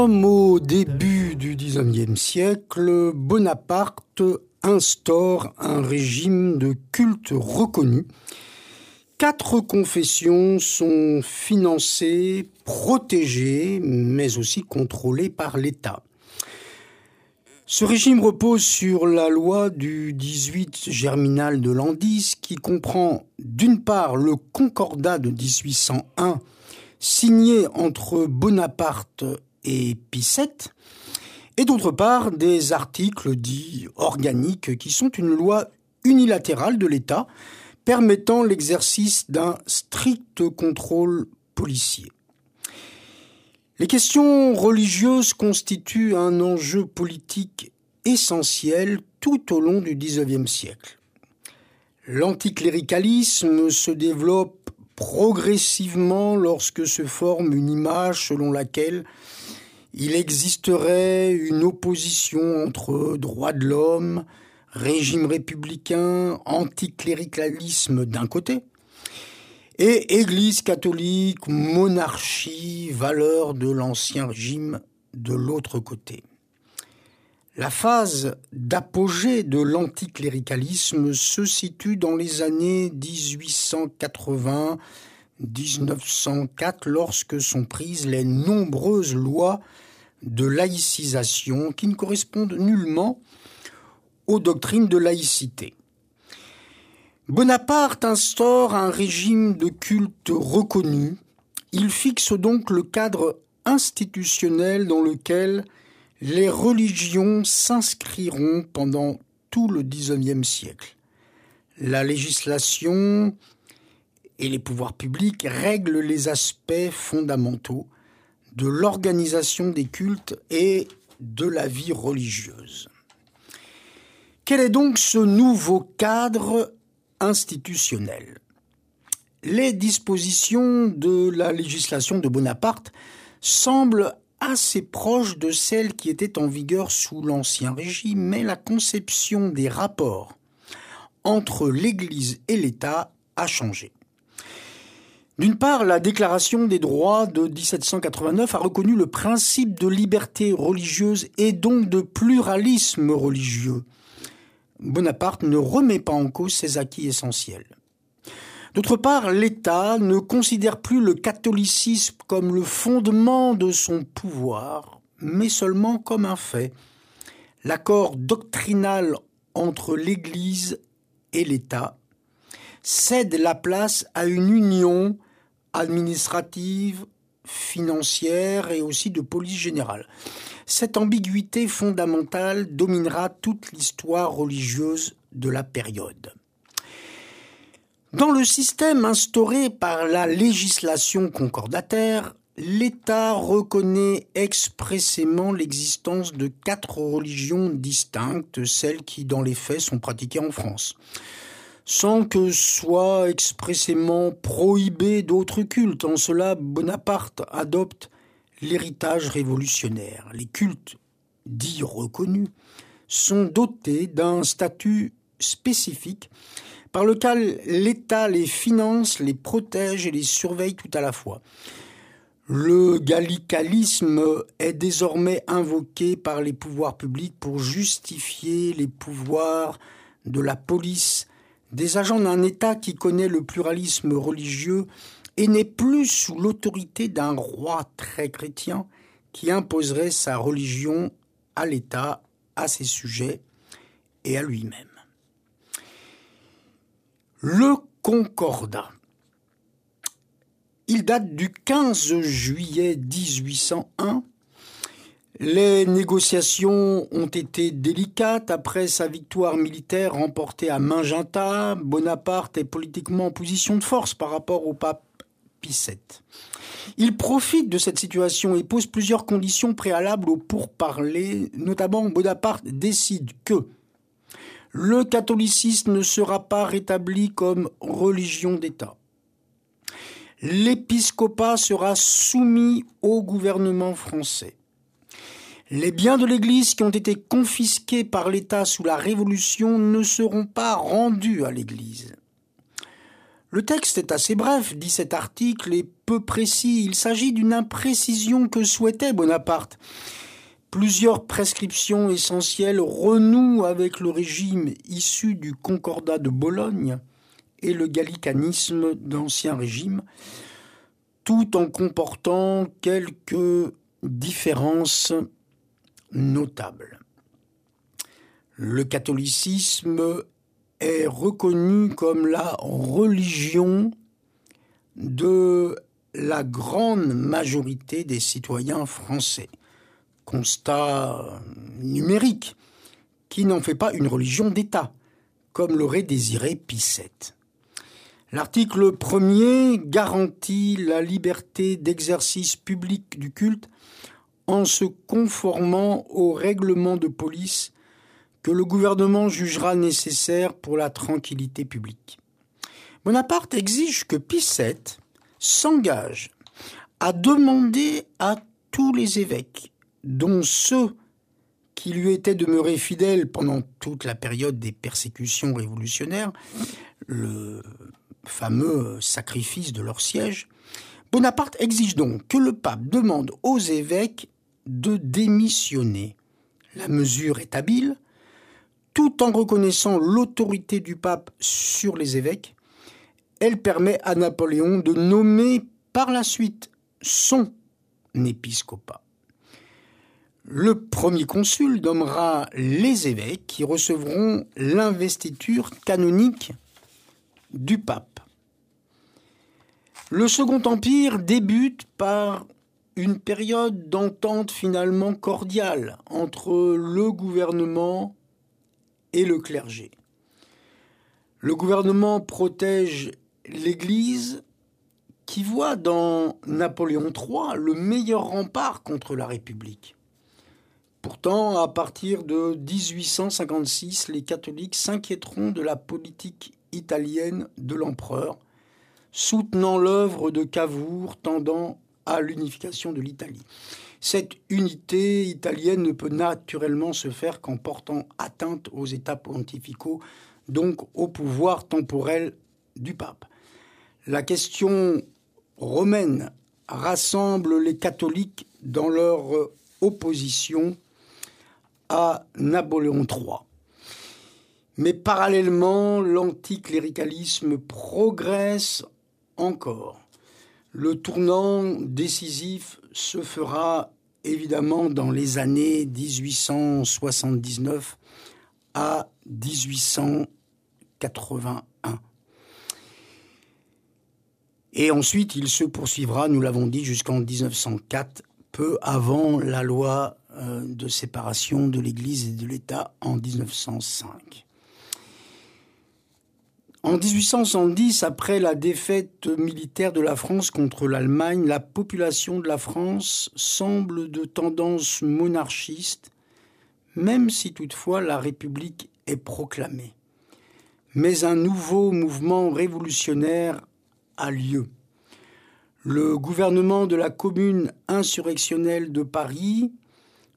Au début du XIXe siècle, Bonaparte instaure un régime de culte reconnu. 4 confessions sont financées, protégées, mais aussi contrôlées par l'État. Ce régime repose sur la loi du 18 germinal de l'an 10 qui comprend d'une part le Concordat de 1801 signé entre Bonaparte et Pie VII, et d'autre part des articles dits organiques qui sont une loi unilatérale de l'État permettant l'exercice d'un strict contrôle policier. Les questions religieuses constituent un enjeu politique essentiel tout au long du XIXe siècle. L'anticléricalisme se développe progressivement lorsque se forme une image selon laquelle il existerait une opposition entre droits de l'homme, régime républicain, anticléricalisme d'un côté, et Église catholique, monarchie, valeurs de l'ancien régime de l'autre côté. La phase d'apogée de l'anticléricalisme se situe dans les années 1880-1904 lorsque sont prises les nombreuses lois de laïcisation qui ne correspondent nullement aux doctrines de laïcité. Bonaparte instaure un régime de culte reconnu. Il fixe donc le cadre institutionnel dans lequel les religions s'inscriront pendant tout le XIXe siècle. La législation et les pouvoirs publics règlent les aspects fondamentaux de l'organisation des cultes et de la vie religieuse. Quel est donc ce nouveau cadre institutionnel ? Les dispositions de la législation de Bonaparte semblent assez proches de celles qui étaient en vigueur sous l'Ancien Régime, mais la conception des rapports entre l'Église et l'État a changé. D'une part, la Déclaration des droits de 1789 a reconnu le principe de liberté religieuse et donc de pluralisme religieux. Bonaparte ne remet pas en cause ces acquis essentiels. D'autre part, l'État ne considère plus le catholicisme comme le fondement de son pouvoir, mais seulement comme un fait. L'accord doctrinal entre l'Église et l'État cède la place à une union administrative, financière et aussi de police générale. Cette ambiguïté fondamentale dominera toute l'histoire religieuse de la période. Dans le système instauré par la législation concordataire, l'État reconnaît expressément l'existence de 4 religions distinctes, celles qui, dans les faits, sont pratiquées en France, sans que soient expressément prohibés d'autres cultes. En cela, Bonaparte adopte l'héritage révolutionnaire. Les cultes dits reconnus sont dotés d'un statut spécifique par lequel l'État les finance, les protège et les surveille tout à la fois. Le gallicalisme est désormais invoqué par les pouvoirs publics pour justifier les pouvoirs de la police, des agents d'un État qui connaît le pluralisme religieux et n'est plus sous l'autorité d'un roi très chrétien qui imposerait sa religion à l'État, à ses sujets et à lui-même. Le Concordat. Il date du 15 juillet 1801. Les négociations ont été délicates. Après sa victoire militaire remportée à Magenta, Bonaparte est politiquement en position de force par rapport au pape Pie VII. Il profite de cette situation et pose plusieurs conditions préalables aux pourparlers. Notamment, Bonaparte décide que le catholicisme ne sera pas rétabli comme religion d'État. L'épiscopat sera soumis au gouvernement français. Les biens de l'Église qui ont été confisqués par l'État sous la Révolution ne seront pas rendus à l'Église. Le texte est assez bref, dit cet article, et peu précis. Il s'agit d'une imprécision que souhaitait Bonaparte. Plusieurs prescriptions essentielles renouent avec le régime issu du Concordat de Bologne et le gallicanisme d'Ancien Régime, tout en comportant quelques différences notables. Le catholicisme est reconnu comme la religion de la grande majorité des citoyens français. Constat numérique qui n'en fait pas une religion d'État, comme l'aurait désiré Pie VII. L'article 1er garantit la liberté d'exercice public du culte en se conformant aux règlements de police que le gouvernement jugera nécessaire pour la tranquillité publique. Bonaparte exige que Pie VII s'engage à demander à tous les évêques, dont ceux qui lui étaient demeurés fidèles pendant toute la période des persécutions révolutionnaires, le fameux sacrifice de leur siège, Bonaparte exige donc que le pape demande aux évêques de démissionner. La mesure est habile, tout en reconnaissant l'autorité du pape sur les évêques. Elle permet à Napoléon de nommer par la suite son épiscopat. Le premier consul nommera les évêques qui recevront l'investiture canonique du pape. Le Second Empire débute par une période d'entente finalement cordiale entre le gouvernement et le clergé. Le gouvernement protège l'Église qui voit dans Napoléon III le meilleur rempart contre la République. Pourtant, à partir de 1856, les catholiques s'inquiéteront de la politique italienne de l'empereur, soutenant l'œuvre de Cavour tendant à l'unification de l'Italie. Cette unité italienne ne peut naturellement se faire qu'en portant atteinte aux États pontificaux, donc au pouvoir temporel du pape. La question romaine rassemble les catholiques dans leur opposition à Napoléon III. Mais parallèlement, l'anticléricalisme progresse encore. Le tournant décisif se fera évidemment dans les années 1879 à 1881. Et ensuite, il se poursuivra, nous l'avons dit, jusqu'en 1904, peu avant la loi de séparation de l'Église et de l'État en 1905. En 1870, après la défaite militaire de la France contre l'Allemagne, la population de la France semble de tendance monarchiste, même si toutefois la République est proclamée. Mais un nouveau mouvement révolutionnaire a lieu. Le gouvernement de la Commune insurrectionnelle de Paris